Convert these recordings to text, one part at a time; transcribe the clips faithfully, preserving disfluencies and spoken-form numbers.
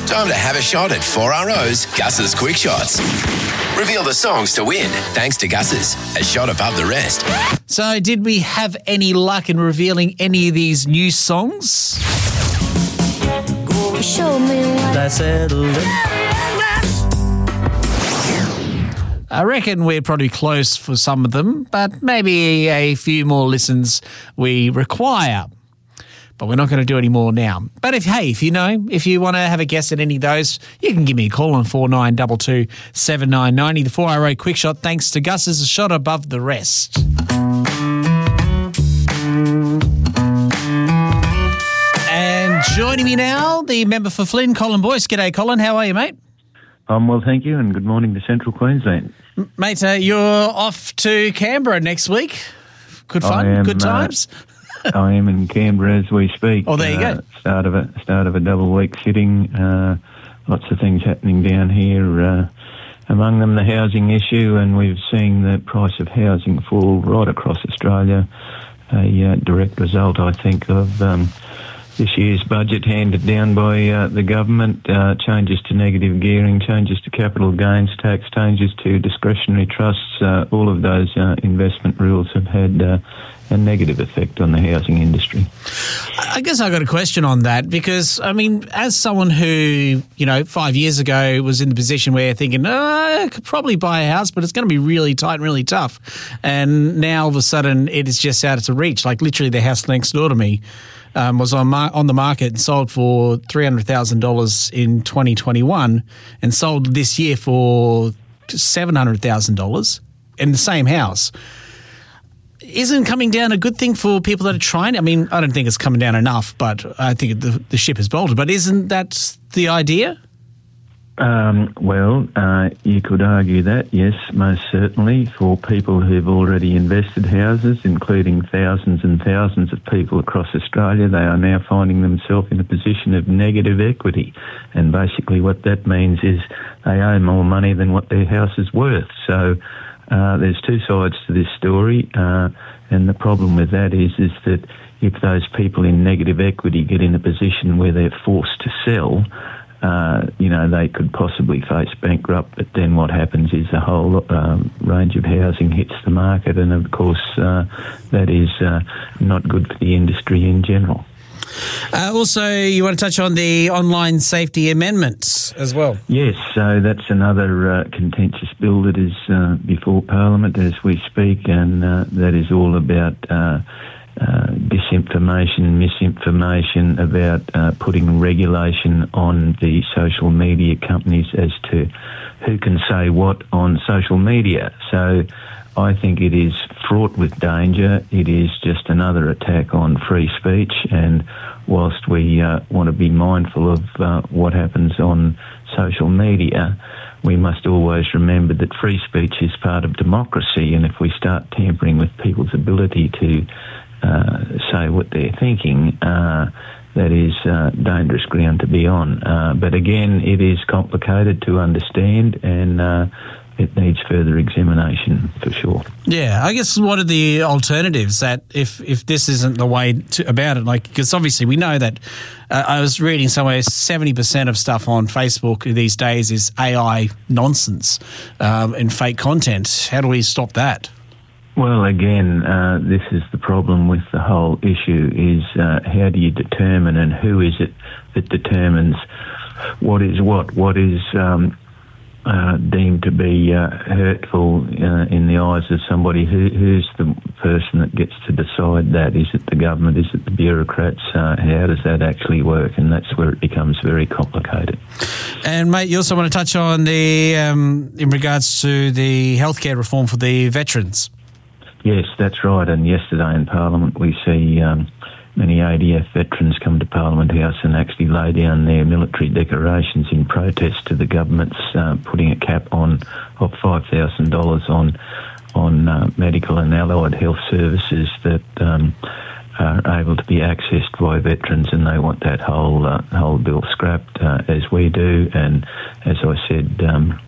Time to have a shot at four R O's Gus's Quick Shots. Reveal the songs to win, thanks to Gus's, a shot above the rest. So, did we have any luck in revealing any of these new songs? Show me what I settled it. I reckon we're probably close for some of them, but maybe a few more listens we require. But we're not going to do any more now. But if, hey, if you know, if you want to have a guess at any of those, you can give me a call on four nine two two, seven nine nine zero. The four R O Quick Shot, thanks to Gus, is a shot above the rest. And joining me now, the member for Flynn, Colin Boyce. G'day, Colin. How are you, mate? I'm well, thank you, and good morning to Central Queensland. M- mate, uh, you're off to Canberra next week. Good fun, am, good times. Uh, I am in Canberra as we speak. Oh, there you uh, go. Start of a start of a double week sitting. Uh, lots of things happening down here. Uh, among them, the housing issue, and we've seen the price of housing fall right across Australia. A uh, direct result, I think, of um, this year's budget handed down by uh, the government, uh, changes to negative gearing, changes to capital gains tax, changes to discretionary trusts. Uh, all of those uh, investment rules have had uh, a negative effect on the housing industry. I guess I got a question on that because, I mean, as someone who, you know, five years ago was in the position where thinking, oh, I could probably buy a house, but it's going to be really tight and really tough. And now all of a sudden it is just out of reach. Like literally the house next door to me Um, was on mar- on the market and sold for three hundred thousand dollars in twenty twenty-one and sold this year for seven hundred thousand dollars in the same house. Isn't coming down a good thing for people that are trying? I mean, I don't think it's coming down enough, but I think the, the ship has bolted. But isn't that the idea? Um, well, uh, you could argue that, yes, most certainly, for people who've already invested houses, including thousands and thousands of people across Australia. They are now finding themselves in a position of negative equity. And basically what that means is they owe more money than what their house is worth. So uh, there's two sides to this story. Uh, and the problem with that is, is that if those people in negative equity get in a position where they're forced to sell, Uh, you know, they could possibly face bankrupt, but then what happens is a whole um, range of housing hits the market, and of course uh, that is uh, not good for the industry in general. Uh, also, you want to touch on the online safety amendments as well? Yes, so that's another uh, contentious bill that is uh, before Parliament as we speak, and uh, that is all about Uh, Uh, disinformation, misinformation, about uh, putting regulation on the social media companies as to who can say what on social media. So I think it is fraught with danger. It is just another attack on free speech, and whilst we uh, want to be mindful of uh, what happens on social media, we must always remember that free speech is part of democracy, and if we start tampering with people's ability to Uh, say what they're thinking, uh, that is uh, dangerous ground to be on. Uh, but again, it is complicated to understand, and uh, it needs further examination for sure. Yeah, I guess what are the alternatives that if, if this isn't the way to, about it? Like, because obviously we know that uh, I was reading somewhere seventy percent of stuff on Facebook these days is A I nonsense um, and fake content. How do we stop that? Well, again, uh, this is the problem with the whole issue is uh, how do you determine, and who is it that determines what is what? What is um, uh, deemed to be uh, hurtful uh, in the eyes of somebody? Who, who's the person that gets to decide that? Is it the government? Is it the bureaucrats? Uh, how does that actually work? And that's where it becomes very complicated. And, mate, you also want to touch on the, um, in regards to the healthcare reform for the veterans. Yes, that's right. And yesterday in Parliament we see um, many A D F veterans come to Parliament House and actually lay down their military decorations in protest to the government's uh, putting a cap on of five thousand dollars on on uh, medical and allied health services that um, are able to be accessed by veterans, and they want that whole uh, whole bill scrapped, uh, as we do. And as I said, um,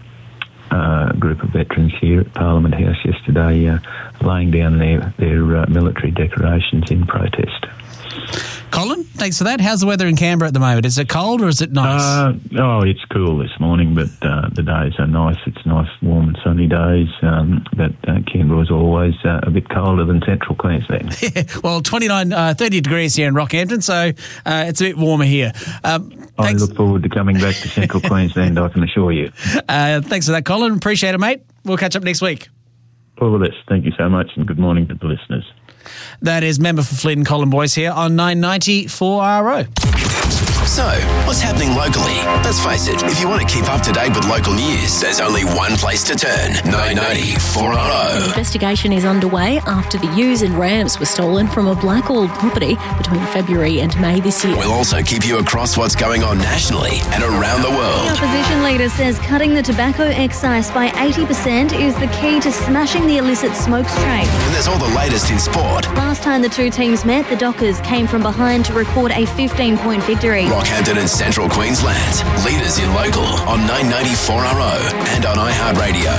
Uh, group of veterans here at Parliament House yesterday uh, laying down their, their uh, military decorations in protest. Colin, thanks for that. How's the weather in Canberra at the moment? Is it cold or is it nice? Uh, oh, it's cool this morning, but uh, the days are nice. It's nice, warm and sunny days. Um, but uh, Canberra is always uh, a bit colder than central Queensland. Yeah, well, twenty-nine, uh, thirty degrees here in Rockhampton, so uh, it's a bit warmer here. Um, I look forward to coming back to central Queensland, I can assure you. Uh, thanks for that, Colin. Appreciate it, mate. We'll catch up next week. All the best. Thank you so much, and good morning to the listeners. That is member for Flynn, Colin Boyce here on nine ninety four R O. So, what's happening locally? Let's face it, if you want to keep up to date with local news, there's only one place to turn. nine ninety four R O. An investigation is underway after the ewes and rams were stolen from a Blackall property between February and May this year. We'll also keep you across what's going on nationally and around the The world. opposition leader says cutting the tobacco excise by eighty percent is the key to smashing the illicit smokes trade. And there's all the latest in sport. Last time the two teams met, the Dockers came from behind to record a fifteen-point victory. Rockhampton and Central Queensland. Leaders in local on nine ninety four R O and on iHeartRadio.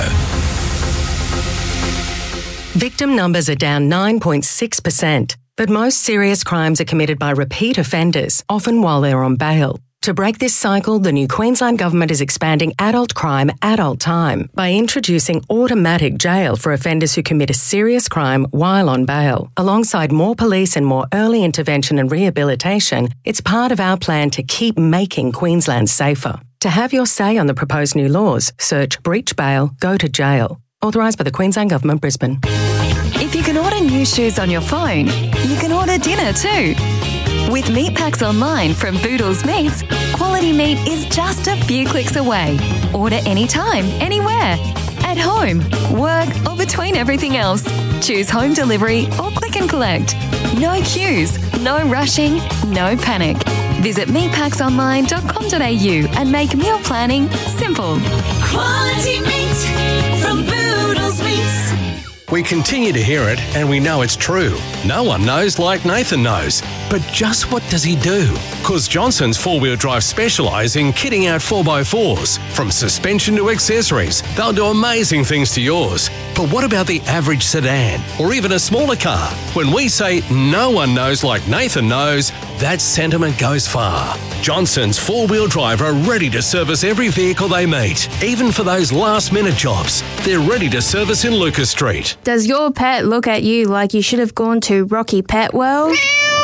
Victim numbers are down nine point six percent, but most serious crimes are committed by repeat offenders, often while they're on bail. To break this cycle, the new Queensland Government is expanding adult crime, adult time by introducing automatic jail for offenders who commit a serious crime while on bail. Alongside more police and more early intervention and rehabilitation, it's part of our plan to keep making Queensland safer. To have your say on the proposed new laws, search Breach Bail, Go to Jail. Authorised by the Queensland Government, Brisbane. If you can order new shoes on your phone, you can order dinner too. With meat packs online from Boodles Meats, quality meat is just a few clicks away. Order anytime, anywhere. At home, work, or between everything else. Choose home delivery or click and collect. No queues, no rushing, no panic. Visit meat packs online dot com dot a u and make meal planning simple. Quality meat from Boodles Meats. We continue to hear it, and we know it's true. No one knows like Nathan knows. But just what does he do? Because Johnson's four-wheel drive specialise in kitting out four by fours. From suspension to accessories, they'll do amazing things to yours. But what about the average sedan, or even a smaller car? When we say no one knows like Nathan knows, that sentiment goes far. Johnson's four-wheel drive are ready to service every vehicle they meet, even for those last-minute jobs. They're ready to service in Lucas Street. Does your pet look at you like you should have gone to Rocky Pet World?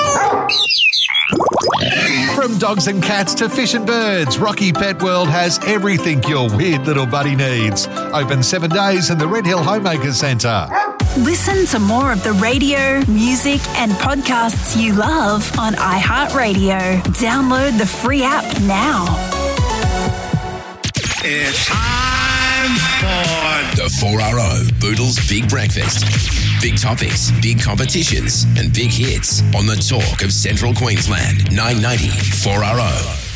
From dogs and cats to fish and birds, Rocky Pet World has everything your weird little buddy needs. Open seven days in the Red Hill Homemakers Centre. Listen to more of the radio, music, and podcasts you love on iHeartRadio. Download the free app now. It's time for the four R O Boodles Big Breakfast. Big topics, big competitions, and big hits on the talk of Central Queensland. nine ninety four R O.